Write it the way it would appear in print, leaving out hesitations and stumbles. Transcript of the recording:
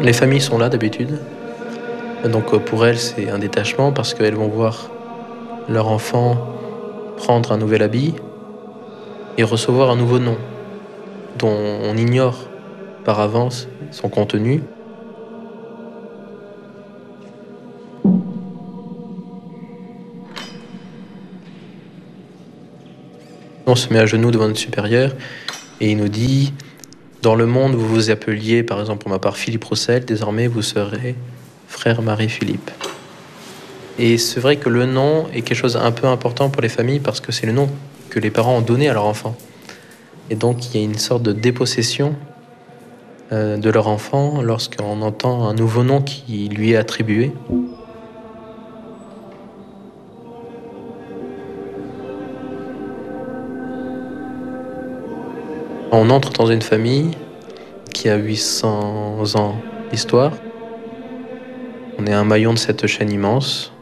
Les familles sont là d'habitude. Donc pour elles, c'est un détachement parce qu'elles vont voir leur enfant prendre un nouvel habit et recevoir un nouveau nom dont on ignore par avance son contenu. On se met à genoux devant notre supérieur et il nous dit: dans le monde, vous vous appeliez, par exemple pour ma part, Philippe Roussel, désormais vous serez frère Marie-Philippe. Et c'est vrai que le nom est quelque chose d'un peu important pour les familles parce que c'est le nom que les parents ont donné à leur enfant. Et donc il y a une sorte de dépossession de leur enfant lorsqu'on entend un nouveau nom qui lui est attribué. On entre dans une famille qui a 800 ans d'histoire. On est un maillon de cette chaîne immense.